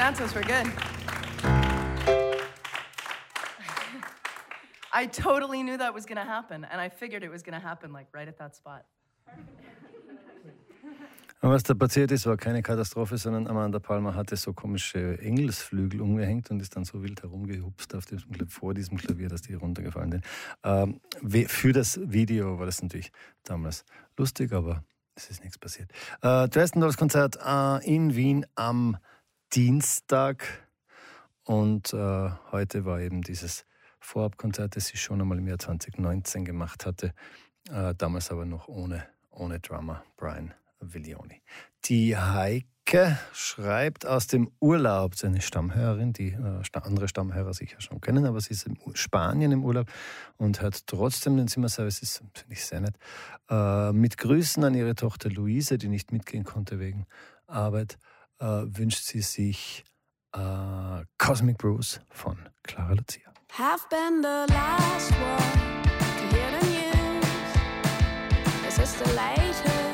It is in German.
dancers were good. I totally knew that was going to happen, and I figured it was going to happen, like, right at that spot. Und was da passiert ist, war keine Katastrophe, sondern Amanda Palmer hatte so komische Engelsflügel umgehängt und ist dann so wild herumgehupst vor diesem Klavier, dass die runtergefallen sind. Für das Video war das natürlich damals lustig, aber es ist nichts passiert. Dresden Dolls Konzert in Wien am Dienstag und heute war eben dieses Vorabkonzert, das sie schon einmal im Jahr 2019 gemacht hatte, damals aber noch ohne Drummer Brian Viglione. Die Heike schreibt aus dem Urlaub, sie ist eine Stammhörerin, die andere Stammhörer sicher schon kennen, aber sie ist in Spanien im Urlaub und hört trotzdem den Zimmerservice, das finde ich sehr nett. Mit Grüßen an ihre Tochter Luise, die nicht mitgehen konnte wegen Arbeit, wünscht sie sich Cosmic Bruce von Clara Lucia. Have been the last one to hear the news. This is the latest.